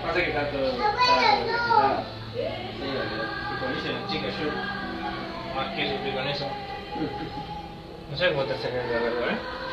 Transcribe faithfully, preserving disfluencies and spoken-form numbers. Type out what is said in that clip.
Pasa que está todo, está todo sí, y con eso las chicas yo más que sufrí con eso. No sé cómo te salió el de verdad, ¿eh?